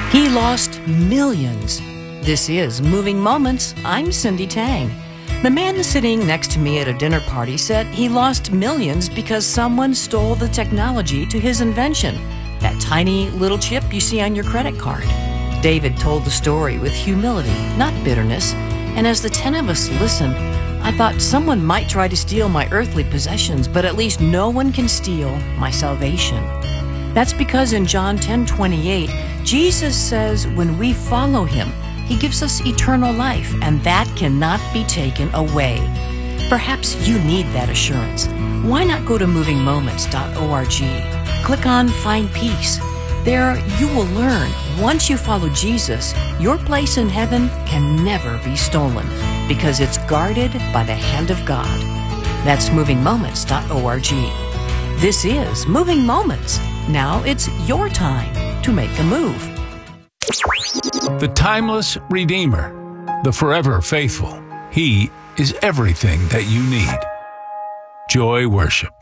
He lost millions. This is Moving Moments. I'm Cindy Tang. The man sitting next to me at a dinner party said he lost millions because someone stole the technology to his invention, that tiny little chip you see on your credit card. David told the story with humility, not bitterness, and as the 10 of us listened, I thought someone might try to steal my earthly possessions, but at least no one can steal my salvation. That's because in John 10:28, Jesus says when we follow him, he gives us eternal life, and that cannot be taken away. Perhaps you need that assurance. Why not go to movingmoments.org? Click on Find Peace. There you will learn, once you follow Jesus, your place in heaven can never be stolen because it's guarded by the hand of God. That's movingmoments.org. This is Moving Moments. Now it's your time to make a move. The timeless Redeemer, the forever faithful. He is everything that you need. Joy Worship.